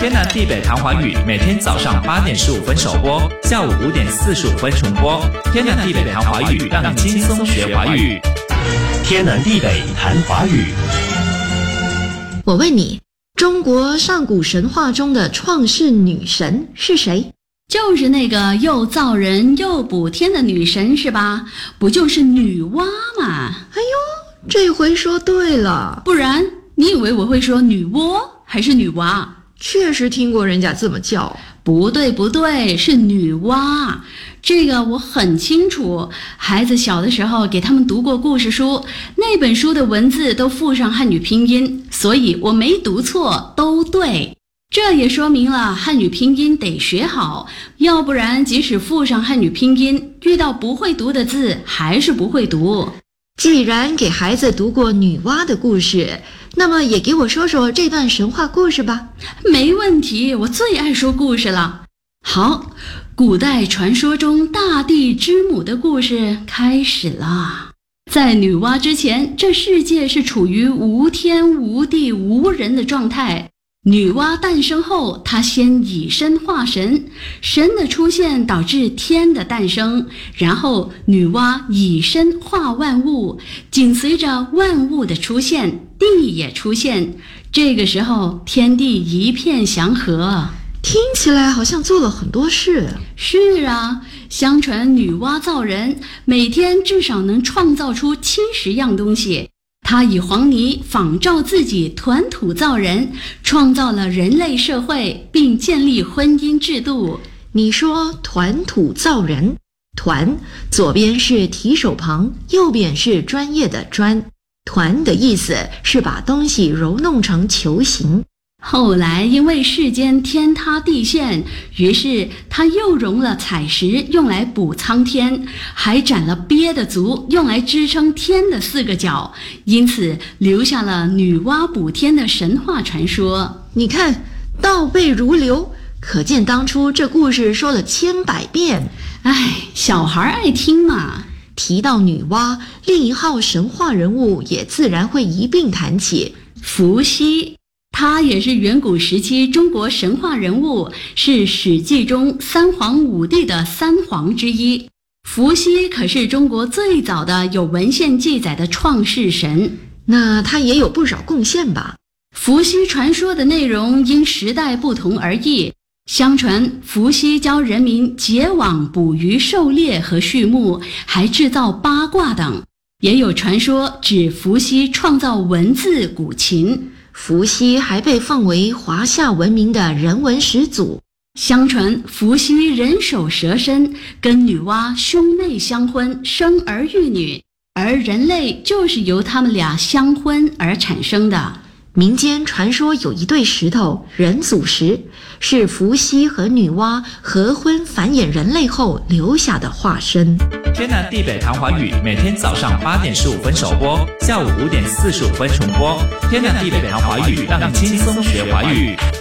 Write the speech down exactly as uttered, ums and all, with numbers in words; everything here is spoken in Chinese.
天南地北谈华语，每天早上八点十五分首播，下午五点四十五分重播。天南地北谈华语，让你轻松学华语。 天南地北谈华语。 我问你，中国上古神话中的创世女神是谁？ 就是那个又造人又补天的女神是吧？不就是女娲吗？ 哎呦，这回说对了。 不然你以为我会说女娲还是女娲？ 确实听过人家这么叫。 不对不对，是女娲。这个我很清楚，孩子小的时候给他们读过故事书，那本书的文字都附上汉语拼音，所以我没读错，都对。这也说明了汉语拼音得学好，要不然即使附上汉语拼音，遇到不会读的字还是不会读。 既然给孩子读过女娲的故事，那么也给我说说这段神话故事吧。 没问题，我最爱说故事了。好，古代传说中大地之母的故事开始了。在女娲之前，这世界是处于无天无地无人的状态。女娲诞生后，她先以身化神，神的出现导致天的诞生，然后女娲以身化万物，紧随着万物的出现，地也出现。这个时候，天地一片祥和。 听起来好像做了很多事。 是啊，相传女娲造人，每天至少能创造出七十样东西。她以黄泥仿照自己团土造人，创造了人类社会，并建立婚姻制度。 你说团土造人，团左边是提手旁，右边是专业的专。团的意思是把东西揉弄成球形。 后来因为世间天塌地陷，于是他又融了采石用来补苍天，还斩了鳖的足用来支撑天的四个角，因此留下了女娲补天的神话传说。 你看，倒背如流，可见当初这故事说了千百遍。 哎，小孩爱听嘛。 提到女娲，另一号神话人物也自然会一并谈起。 伏羲，他也是远古时期中国神话人物，是史记中三皇五帝的三皇之一。伏羲可是中国最早的有文献记载的创世神， 那他也有不少贡献吧？ 伏羲传说的内容因时代不同而异。相传伏羲教人民结网捕鱼狩猎和畜牧，还制造八卦等。也有传说指伏羲创造文字古琴。 伏羲还被奉为华夏文明的人文始祖。 相传伏羲人首蛇身，跟女娲兄妹相婚，生儿育女，而人类就是由他们俩相婚而产生的。 民间传说有一对石头人祖石，是伏羲和女娲合婚繁衍人类后留下的化身。 天南地北谈华语，每天早上八点十五分首播，下午五点四十五分重播。天南地北谈华语，让你轻松学华语。